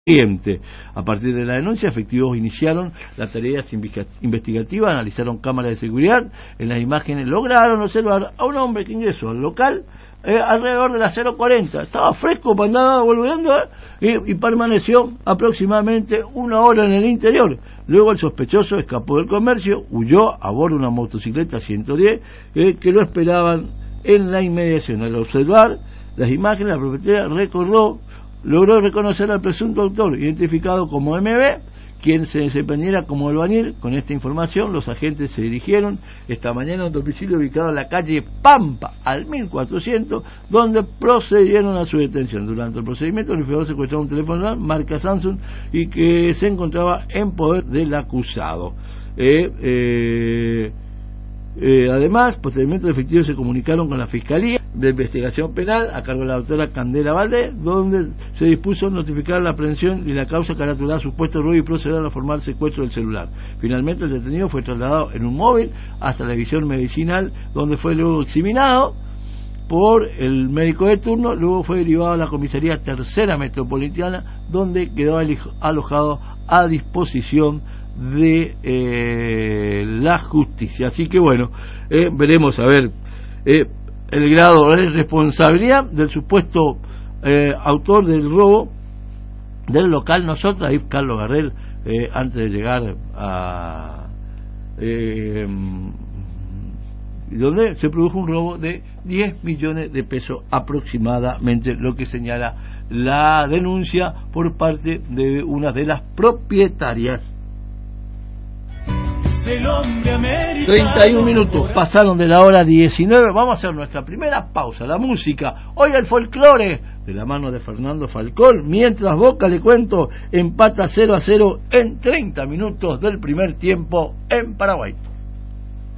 A partir de la denuncia, efectivos iniciaron las tareas investigativas, analizaron cámaras de seguridad. En las imágenes lograron observar a un hombre que ingresó al local alrededor de las 0:40. Estaba fresco, andaba volviendo y permaneció aproximadamente 1 hora en el interior. Luego el sospechoso escapó del comercio, huyó a bordo de una motocicleta 110 que lo esperaban en la inmediación. Al observar las imágenes, la propietaria logró reconocer al presunto autor, identificado como MB, quien se desempeñara como albañil. Con esta información, los agentes se dirigieron esta mañana a un domicilio ubicado en la calle Pampa, al 1400, donde procedieron a su detención. Durante el procedimiento, el investigador secuestró un teléfono marca Samsung y que se encontraba en poder del acusado. Además, posteriormente los efectivos se comunicaron con la Fiscalía de Investigación Penal a cargo de la doctora Candela Valdés, donde se dispuso notificar la aprehensión y la causa caracterizada supuesto robo y proceder a la formal secuestro del celular. Finalmente el detenido fue trasladado en un móvil hasta la división medicinal, donde fue luego examinado por el médico de turno. Luego fue derivado a la comisaría tercera metropolitana, donde quedó alojado a disposición de la justicia. Así que bueno, veremos a ver el grado de responsabilidad del supuesto autor del robo del local. Nosotros, ahí Carlos Garrel, antes de llegar a donde se produjo un robo de 10 millones de pesos aproximadamente, lo que señala la denuncia por parte de una de las propietarias. 31 minutos pasaron de la hora 19. Vamos a hacer nuestra primera pausa. La música, hoy el folclore de la mano de Fernando Falcón. Mientras Boca, le cuento, empata 0-0 en 30 minutos del primer tiempo en Paraguay.